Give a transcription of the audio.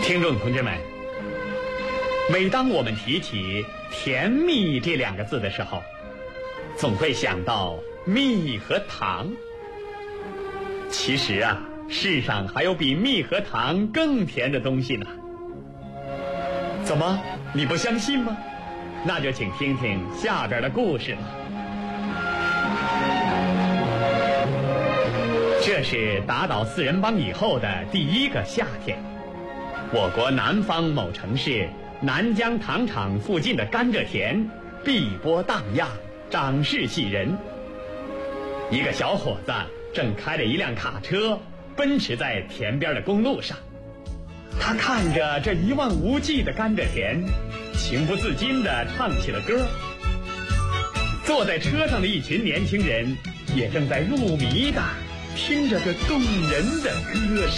听众同志们，每当我们提起甜蜜这两个字的时候，总会想到蜜和糖。其实啊，世上还有比蜜和糖更甜的东西呢。怎么，你不相信吗？那就请听听下边的故事了。这是打倒四人帮以后的第一个夏天，我国南方某城市南疆糖厂附近的甘蔗田碧波荡漾，长势喜人。一个小伙子正开着一辆卡车奔驰在田边的公路上，他看着这一望无际的甘蔗田，情不自禁地唱起了歌。坐在车上的一群年轻人也正在入迷地听着这动人的歌声。